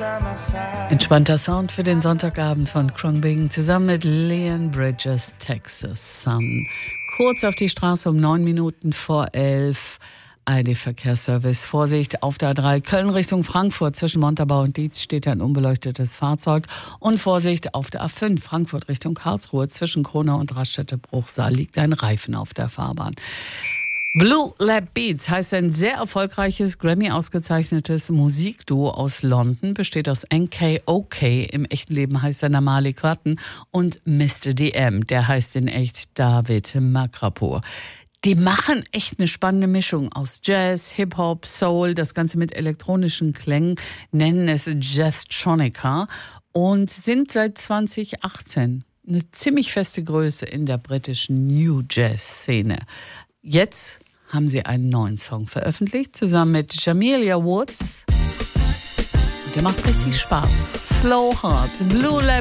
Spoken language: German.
Entspannter Sound für den Sonntagabend von Khruangbin zusammen mit Leon Bridges, Texas Sun. Kurz auf die Straße um 9 Minuten vor 11. ARD-Verkehrsservice. Vorsicht auf der A3 Köln Richtung Frankfurt. Zwischen Montabaur und Dietz steht ein unbeleuchtetes Fahrzeug. Und Vorsicht auf der A5 Frankfurt Richtung Karlsruhe. Zwischen Kronau und Raststätte-Bruchsal liegt ein Reifen auf der Fahrbahn. Blue Lab Beats heißt ein sehr erfolgreiches, Grammy-ausgezeichnetes Musikduo aus London, besteht aus NKOK, im echten Leben heißt er Namali Cotton, und Mr. DM, der heißt in echt David Makrapur. Die machen echt eine spannende Mischung aus Jazz, Hip-Hop, Soul, das Ganze mit elektronischen Klängen, nennen es Jazztronica und sind seit 2018 eine ziemlich feste Größe in der britischen New Jazz-Szene. Jetzt haben sie einen neuen Song veröffentlicht, zusammen mit Jamelia Woods. Der macht richtig Spaß. Slow Heart, Blue Lab